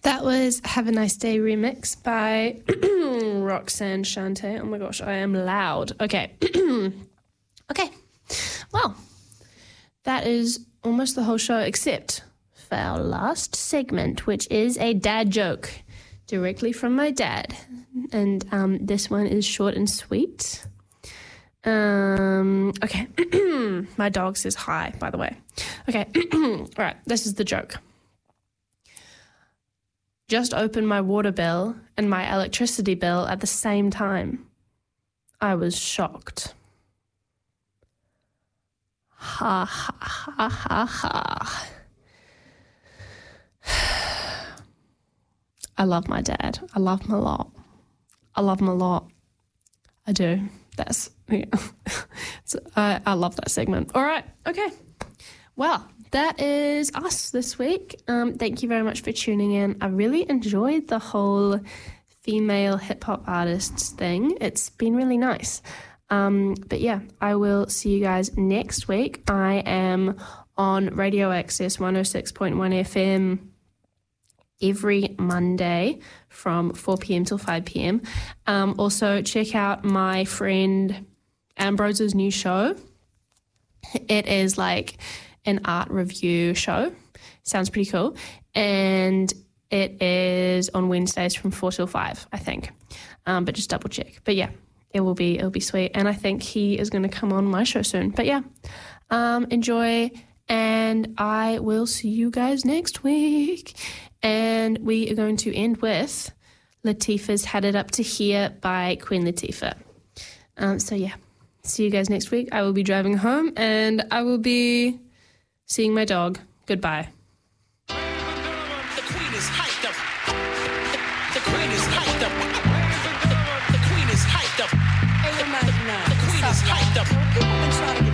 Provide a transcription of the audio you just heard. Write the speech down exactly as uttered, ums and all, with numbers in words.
That was Have a Nice Day remix by Roxanne Shante. Oh my gosh, I am loud. Okay. Okay. Well, that is almost the whole show except for our last segment, which is a dad joke directly from my dad. And um, this one is short and sweet. Um, okay. My dog says hi, by the way. Okay. All right. This is the joke. Just opened my water bill and my electricity bill at the same time. I was shocked. Ha ha ha ha ha. I love my dad. I love him a lot. I love him a lot. I do. That's, yeah. So I, I love that segment. All right. Okay. Well, that is us this week. Um, thank you very much for tuning in. I really enjoyed the whole female hip-hop artists thing. It's been really nice. Um, but yeah, I will see you guys next week. I am on Radio Access one oh six point one F M every Monday from four p.m. till five p.m. Um, also, check out my friend Ambrose's new show. It is like an art review show. Sounds pretty cool. And it is on Wednesdays from four till five, I think. Um, but just double check. But yeah, it will be it'll be sweet. And I think he is going to come on my show soon. But yeah, um, enjoy. And I will see you guys next week. And we are going to end with Latifah's Had It Up to Here by Queen Latifah. Um, so yeah, see you guys next week. I will be driving home and I will be seeing my dog. Goodbye. The queen is hyped up. The queen is hyped up. The queen is hyped up. The queen is hyped up.